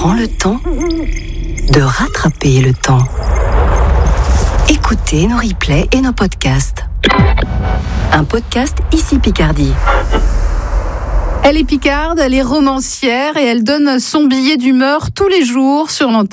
prend le temps de rattraper le temps. Écoutez nos replays et nos podcasts. Un podcast Ici Picardie. Elle est picarde, elle est romancière et elle donne son billet d'humeur tous les jours sur l'antenne